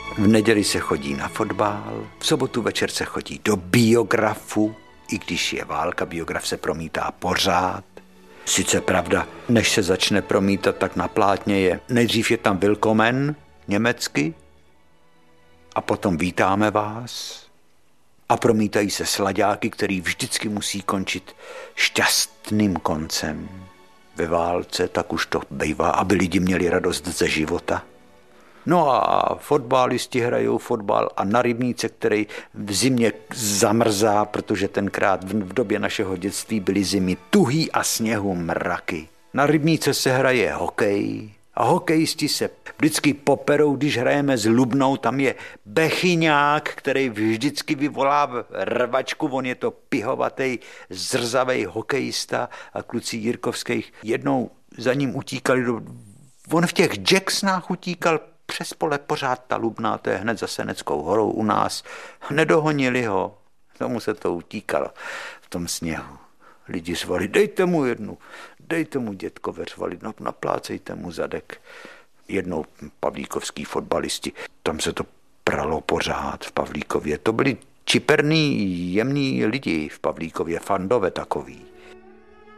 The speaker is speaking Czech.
V neděli se chodí na fotbal, v sobotu večer se chodí do biografu, i když je válka, biograf se promítá pořád. Sice pravda, než se začne promítat, tak na plátně je. Nejdřív je tam Willkommen, německy, a potom vítáme vás. A promítají se slaďáky, který vždycky musí končit šťastným koncem. Ve válce tak už to bývá, aby lidi měli radost ze života. No a fotbalisti hrajou fotbal a na rybníce, který v zimě zamrzá, protože tenkrát v době našeho dětství byly zimy tuhý a sněhu mraky. Na rybníce se hraje hokej a hokejisti se vždycky poperou, když hrajeme s Lubnou, tam je Bechyňák, který vždycky vyvolá rvačku, on je to pihovatej, zrzavej hokejista a kluci Jirkovských jednou za ním utíkali, on v těch Jacksonách utíkal přes pole pořád ta Lubná, to je hned za Seneckou horou u nás. Nedohonili ho, tomu se to utíkalo v tom sněhu. Lidi řvali, dejte mu jednu, dejte mu dětkové, řvali, no, naplácejte mu zadek. Jednou pavlíkovský fotbalisti, tam se to pralo pořád v Pavlíkově. To byli čiperný, jemný lidi v Pavlíkově, fandové takový.